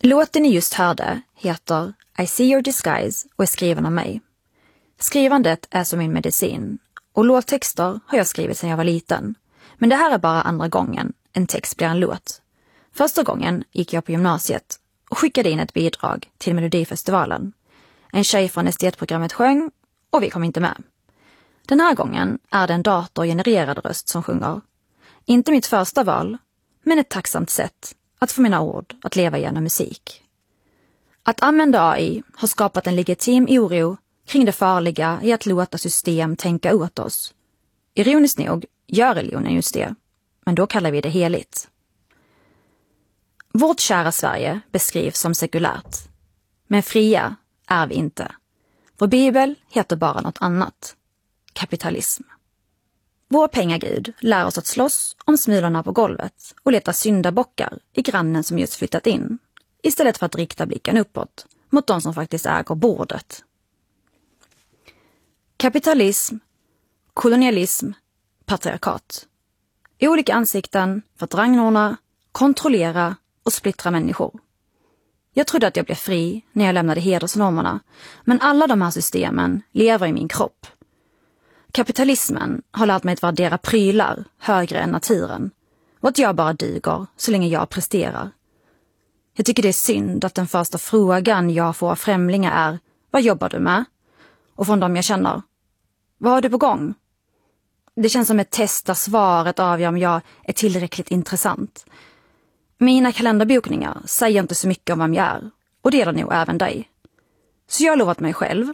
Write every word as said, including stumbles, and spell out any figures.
Låten ni just hörde heter I See Your Disguise och är skriven av mig. Skrivandet är som min medicin och låttexter har jag skrivit sedan jag var liten. Men det här är bara andra gången en text blir en låt. Första gången gick jag på gymnasiet och skickade in ett bidrag till Melodifestivalen. En tjej från estetprogrammet sjöng och vi kom inte med. Den här gången är det en datorgenererad röst som sjunger. Inte mitt första val, men ett tacksamt sätt att få mina ord att leva genom musik. Att använda A I har skapat en legitim oro kring det farliga i att låta system tänka åt oss. Ironiskt nog gör religionen just det, men då kallar vi det heligt. Vårt kära Sverige beskrivs som sekulärt, men fria är vi inte. Vår bibel heter bara något annat. Kapitalism. Vår pengagud lär oss att slåss om smulorna på golvet och leta syndabockar i grannen som just flyttat in, istället för att rikta blicken uppåt mot de som faktiskt äger bordet. Kapitalism, kolonialism, patriarkat. Olika ansikten för att rangordna, kontrollera och splittra människor. Jag trodde att jag blev fri när jag lämnade hedersnormerna, men alla de här systemen lever i min kropp. Kapitalismen har lärt mig att värdera prylar högre än naturen och att jag bara duger så länge jag presterar. Jag tycker det är synd att den första frågan jag får av främlingar är: vad jobbar du med? Och från dem jag känner: vad har du på gång? Det känns som ett test där svaret avgör om jag är tillräckligt intressant. Mina kalenderbokningar säger inte så mycket om vem jag är, och det gäller nog även dig. Så jag har lovat mig själv